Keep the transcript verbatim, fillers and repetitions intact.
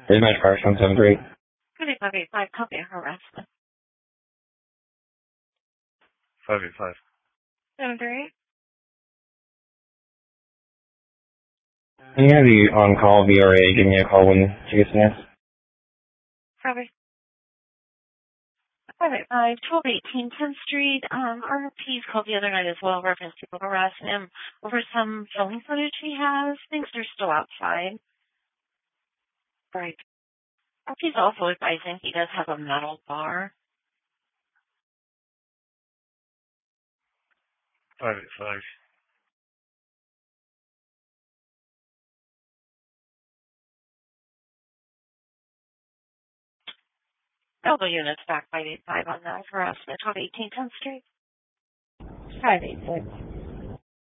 Here's my car, seven seven three. five eight five, copy harassment. five eight five. seven three. I'm going to be on call V R A. Give me a call when she gets a chance. Copy. five eight five, twelve eighteen, tenth Street. Um, our P's called the other night as well, reference people harassing him over some phone footage he has. Thinks they're still outside. Right. Our P's also advising he does have a metal bar. five eight five. All the units back five eight five on that harassment, twelve eighteen, tenth Street. five eight six.